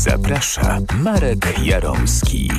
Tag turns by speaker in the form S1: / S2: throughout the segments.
S1: Zaprasza Marek Jaromski.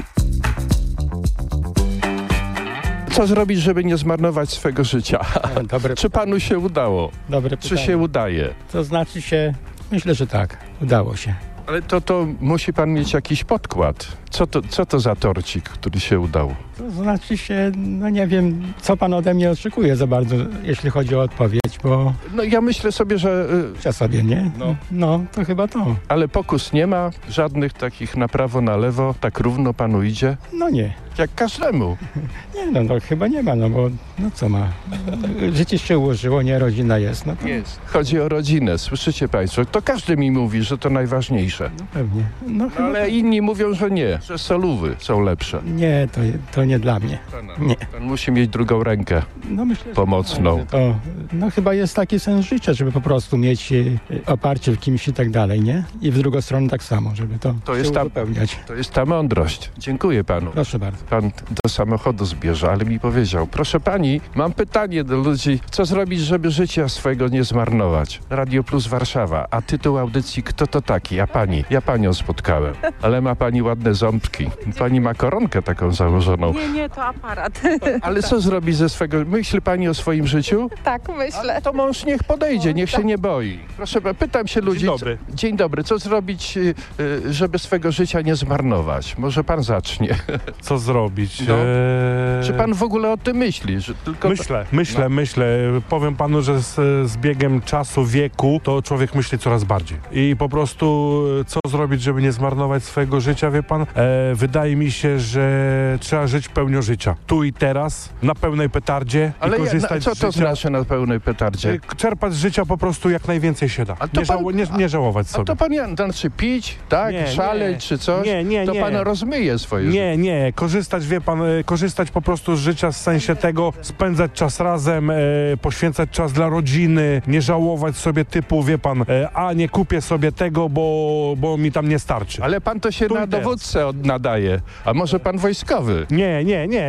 S2: Co zrobić, żeby nie zmarnować swego życia? Czy panu się udało?
S3: Dobre
S2: Czy
S3: pytanie.
S2: się udaje?
S3: To znaczy się, myślę, że tak, udało się.
S2: Ale to musi pan mieć jakiś podkład. Co to za torcik, który się udał?
S3: To znaczy się, no nie wiem, co pan ode mnie oczekuje za bardzo, jeśli chodzi o odpowiedź, bo
S2: No ja myślę sobie, że...
S3: ja sobie, nie? No, to chyba to.
S2: Ale pokus nie ma, żadnych takich na prawo, na lewo, tak równo panu idzie?
S3: No nie.
S2: Jak każdemu.
S3: Nie, no chyba nie ma, no bo, no co ma? Życie się ułożyło, nie, rodzina jest, no to
S2: Chodzi o rodzinę, słyszycie państwo? To każdy mi mówi, że to najważniejsze.
S3: pewnie. No chyba
S2: Ale inni mówią, że nie, że solówy są lepsze.
S3: nie, to nie dla mnie. Nie.
S2: Pan musi mieć drugą rękę
S3: No myślę, że
S2: pomocną.
S3: tak, że to, no chyba jest taki sens życia, żeby po prostu mieć oparcie w kimś i tak dalej, nie? I w drugą stronę tak samo, żeby to
S2: jest
S3: się
S2: tam-
S3: uzupełniać.
S2: To jest ta mądrość. Dziękuję panu.
S3: Proszę bardzo.
S2: Pan do samochodu zbierze, ale mi powiedział: proszę pani, mam pytanie do ludzi, co zrobić, żeby życia swojego nie zmarnować? Radio Plus Warszawa, a tytuł audycji Kto to taki? A pani? Ja panią spotkałem, ale ma pani ładne ząbki. Pani ma koronkę taką założoną.
S4: Nie, to aparat.
S2: Ale co zrobi ze swego... Myśli pani o swoim życiu?
S4: Tak, myślę.
S2: To mąż niech podejdzie, niech się nie boi. Proszę, pytam się ludzi...
S5: Dzień dobry.
S2: Dzień dobry. Co zrobić, żeby swego życia nie zmarnować? Może pan zacznie.
S5: Co zrobić?
S2: No. Czy pan w ogóle o tym myśli? Że tylko
S5: Myślę. Powiem panu, że z biegiem czasu, wieku, to człowiek myśli coraz bardziej. I po prostu co zrobić, żeby nie zmarnować swojego życia, wie pan? Wydaje mi się, że trzeba żyć pełnią życia. Tu i teraz, na pełnej petardzie
S2: Ale
S5: i korzystać
S2: co
S5: z
S2: to
S5: życia.
S2: znaczy na pełnej petardzie?
S5: Czerpać z życia po prostu jak najwięcej się da.
S2: A to
S5: Nie żałować
S2: A
S5: sobie.
S2: to pan znaczy pić, tak?
S5: Nie,
S2: Szaleć
S5: nie.
S2: czy coś?
S5: Nie,
S2: To
S5: nie.
S2: pan rozmyje swoje życie.
S5: Nie, korzystać, wie pan, korzystać po prostu z życia w sensie tego, spędzać czas razem, poświęcać czas dla rodziny, nie żałować sobie typu, wie pan, a nie kupię sobie tego, bo mi tam nie starczy.
S2: Ale pan to się
S5: Tu i
S2: na
S5: teraz.
S2: dowódcę nadaje. A może pan wojskowy?
S5: Nie,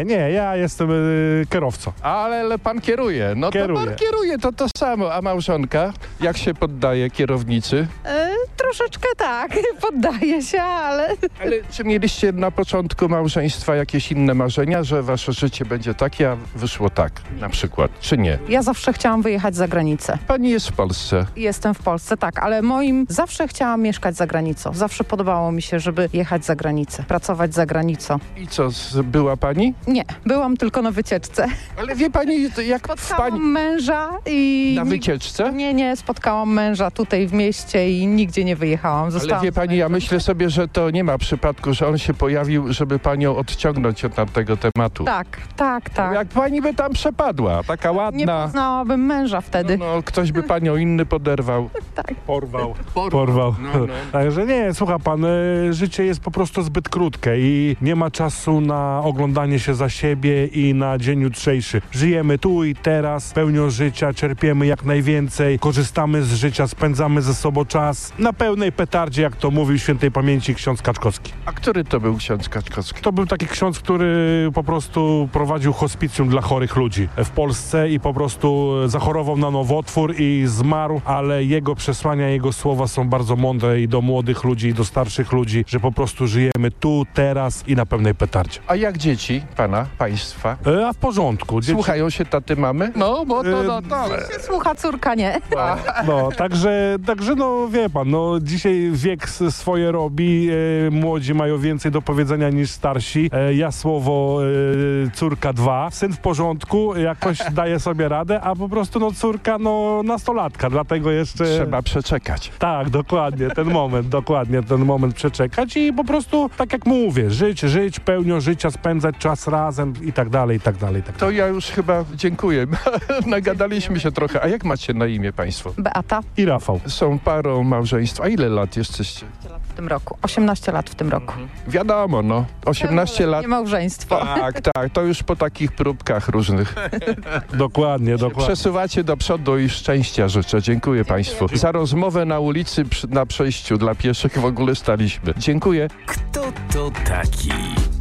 S5: ja jestem kierowcą.
S2: Ale pan kieruje. No
S5: Kieruję.
S2: to pan kieruje, to samo. A małżonka? Jak się poddaje kierownicy?
S4: Troszeczkę tak, poddaję się, ale
S2: Ale czy mieliście na początku małżeństwa jakieś inne marzenia, że wasze życie będzie takie, a wyszło tak na przykład, czy nie?
S4: ja zawsze chciałam wyjechać za granicę.
S2: Pani jest w Polsce.
S4: Jestem w Polsce, tak, ale zawsze chciałam mieszkać za granicą. Zawsze podobało mi się, żeby jechać za granicę, pracować za granicą.
S2: I co, była pani?
S4: Nie, byłam tylko na wycieczce.
S2: Ale wie pani, jak
S4: Spotkałam męża i...
S2: na wycieczce?
S4: Nie, spotkałam męża tutaj w mieście i nigdzie nie wyjechałam.
S2: Ale
S4: Zostałam
S2: wie pani, ja myślę sobie, że to nie ma przypadku, że on się pojawił, żeby panią odciągnąć od tamtego tematu.
S4: Tak.
S2: Jak pani by tam przepadła, taka
S4: Nie
S2: ładna,
S4: poznałabym męża wtedy.
S2: no ktoś by panią inny poderwał.
S5: Porwał.
S2: No.
S5: Także nie, słucha pan, życie jest po prostu zbyt krótkie i nie ma czasu na oglądanie się za siebie i na dzień jutrzejszy. Żyjemy tu i teraz, pełnią życia, czerpiemy jak najwięcej, korzystamy z życia, spędzamy ze sobą czas na pełnej petardzie, jak to mówił świętej pamięci ksiądz Kaczkowski.
S2: A który to był ksiądz Kaczkowski?
S5: To był taki ksiądz, który po prostu prowadził hospicjum dla chorych ludzi w Polsce i po prostu zachorował na nowotwór i zmarł, ale jego przesłania, jego słowa są bardzo mądre i do młodych ludzi, i do starszych ludzi, że po prostu żyjemy tu, teraz i na pełnej petardzie.
S2: A jak dzieci państwa?
S5: A w porządku. Dzieci,
S2: Słuchają się taty, mamy? No, bo to.
S4: Słucha córka, nie?
S5: no, także no wie pan, no dzisiaj wiek swoje robi, młodzi mają więcej do powiedzenia niż starsi. Ja słowo córka 2, syn w porządku, jakoś daje sobie radę, a po prostu no córka nastolatka, dlatego jeszcze...
S2: Trzeba przeczekać.
S5: Tak, dokładnie ten moment przeczekać i po prostu, tak jak mówię, żyć pełnią życia, spędzać czas razem i tak dalej.
S2: To ja już chyba dziękuję. Nagadaliśmy się trochę. A jak macie na imię państwo?
S4: Beata
S5: I Rafał.
S2: Są parą małżeństwa. A ile lat jesteście?
S4: w tym roku. 18 lat w tym roku.
S2: Wiadomo, 18 lat.
S4: Nie małżeństwo.
S2: Tak, to już po takich próbkach różnych.
S5: Dokładnie.
S2: Przesuwacie do przodu i szczęścia życzę. Dziękuję państwu. Za rozmowę na ulicy na przejściu dla pieszych w ogóle staliśmy. Dziękuję.
S1: Kto to taki?